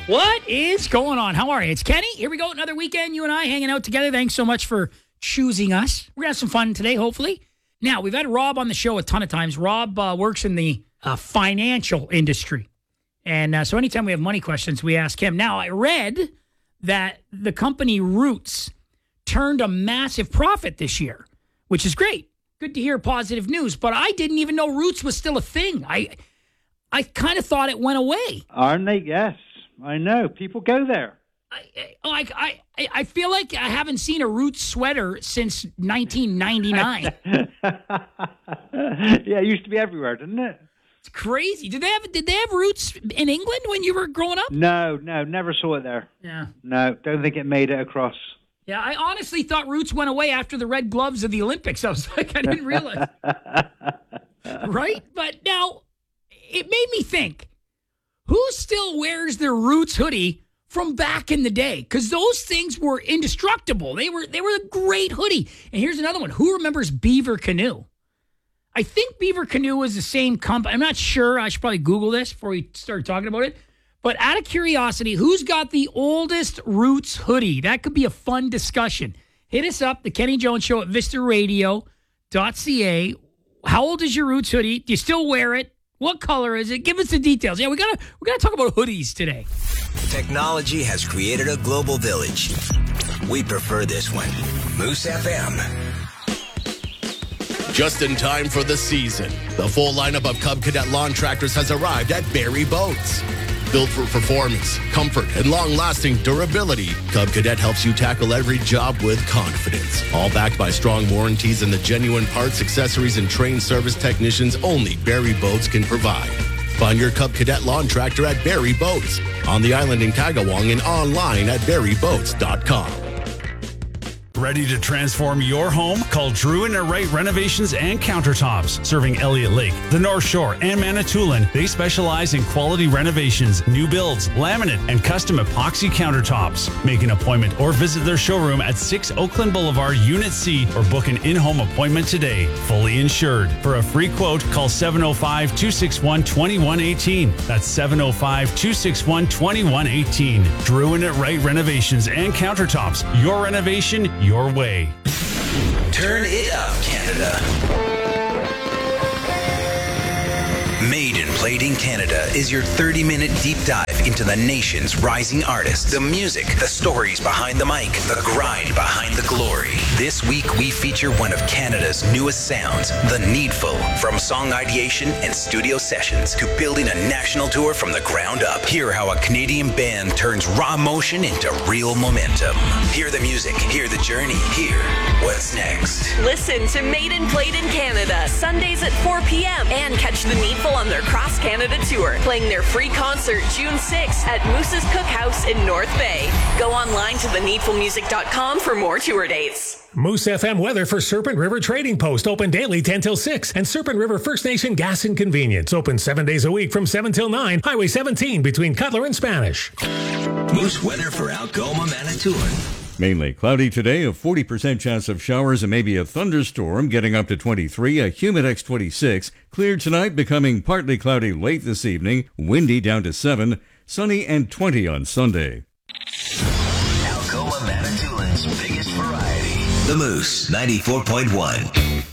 What is going on? How are you? It's Kenny. Here we go. Another weekend, you and I hanging out together. Thanks so much for choosing us. We're going to have some fun today, hopefully. Now, we've had Rob on the show a ton of times. Rob works in the financial industry. And so anytime we have money questions, we ask him. Now, I read that the company Roots turned a massive profit this year, which is great. Good to hear positive news. But I didn't even know Roots was still a thing. I kind of thought it went away. Aren't they? Yes. I know. People go there. I feel like I haven't seen a Roots sweater since 1999. Yeah, it used to be everywhere, didn't it? It's crazy. Did they have Roots in England when you were growing up? No, never saw it there. Yeah. No, don't think it made it across. Yeah, I honestly thought Roots went away after the red gloves of the Olympics. I was like, I didn't realize. Right? But now, it made me think, who still wears their Roots hoodie from back in the day? Because those things were indestructible. They were a great hoodie. And here's another one. Who remembers Beaver Canoe? I think Beaver Canoe was the same company. I'm not sure. I should probably Google this before we start talking about it. But out of curiosity, who's got the oldest Roots hoodie? That could be a fun discussion. Hit us up, the Kenny Jones Show at vistaradio.ca. How old is your Roots hoodie? Do you still wear it? What color is it? Give us the details. Yeah, we gotta talk about hoodies today. Technology has created a global village. We prefer this one. Moose FM. Just in time for the season, the full lineup of Cub Cadet lawn tractors has arrived at Barrie Boats. Built for performance, comfort, and long-lasting durability, Cub Cadet helps you tackle every job with confidence. All backed by strong warranties and the genuine parts, accessories, and trained service technicians only Barrie Boats can provide. Find your Cub Cadet lawn tractor at Barrie Boats, on the island in Kagawang and online at barrieboats.com. Ready to transform your home? Call Drew and Wright Renovations and Countertops. Serving Elliott Lake, the North Shore, and Manitoulin, they specialize in quality renovations, new builds, laminate, and custom epoxy countertops. Make an appointment or visit their showroom at 6 Oakland Boulevard, Unit C, or book an in-home appointment today. Fully insured. For a free quote, call 705-261-2118. That's 705-261-2118. Drew and Wright Renovations and Countertops. Your renovation, your way. Turn it up, Canada. Made and Played in Canada is your 30-minute deep dive into the nation's rising artists, the music, the stories behind the mic, the grind behind the glory. This week, we feature one of Canada's newest sounds, The Needful. From song ideation and studio sessions to building a national tour from the ground up. Hear how a Canadian band turns raw emotion into real momentum. Hear the music, hear the journey, hear what's next. Listen to Made and Played in Canada, Sundays at 4 p.m. and catch The Needful on their Cross Canada tour, playing their free concert June 6th at Moose's Cookhouse in North Bay. Go online to theneedfulmusic.com for more tour dates. Moose FM weather for Serpent River Trading Post, open daily 10 till 6, and Serpent River First Nation Gas and Convenience, open 7 days a week from 7 till 9, Highway 17 between Cutler and Spanish. Moose weather for Algoma, Manitoulin. Mainly cloudy today, a 40% chance of showers and maybe a thunderstorm, getting up to 23, a Humidex 26. Clear tonight, becoming partly cloudy late this evening, windy down to 7, sunny and 20 on Sunday. Algoma, Manitoulin's biggest variety. The Moose 94.1.